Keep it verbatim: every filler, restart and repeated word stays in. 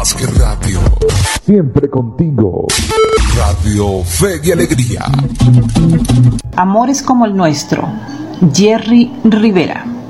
Más que radio. Siempre contigo. Radio Fe y Alegría. Amores como el nuestro. Jerry Rivera.